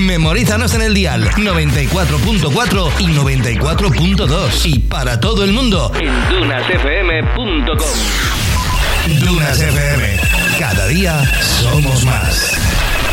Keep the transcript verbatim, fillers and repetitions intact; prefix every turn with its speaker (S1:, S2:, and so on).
S1: Memorízanos en el dial noventa y cuatro punto cuatro y noventa y cuatro punto dos. Y para todo el mundo en dunas f m punto com. Dunas F M. Cada día somos más.